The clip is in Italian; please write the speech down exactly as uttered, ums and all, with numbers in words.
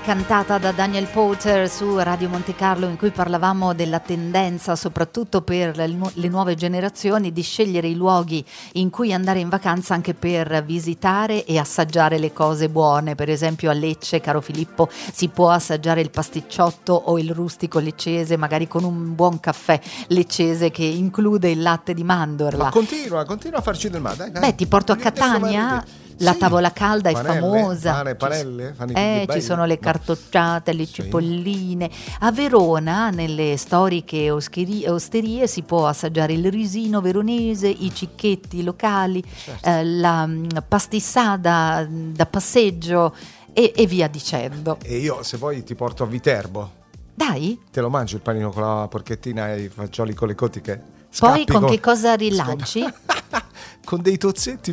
cantata da Daniel Powter su Radio Monte Carlo, in cui parlavamo della tendenza, soprattutto per le nuove generazioni, di scegliere i luoghi in cui andare in vacanza anche per visitare e assaggiare le cose buone. Per esempio a Lecce, caro Filippo, si può assaggiare il pasticciotto o il rustico leccese, magari con un buon caffè leccese che include il latte di mandorla. Ma continua, continua a farci del male. Dai, dai. Beh, ti porto a Catania. La sì, tavola calda è panelle, famosa. Pane, panelle, fanno i eh, belli. Ci sono le cartocciate, le sì. cipolline. A Verona, nelle storiche oscherie, osterie, si può assaggiare il risino veronese, i cicchetti locali, certo. eh, la pastissada da passeggio e, e via dicendo. E io, se vuoi, ti porto a Viterbo. Dai. Te lo mangi il panino con la porchettina e i fagioli con le cotiche? Poi con, con che cosa rilanci? Con dei tozzetti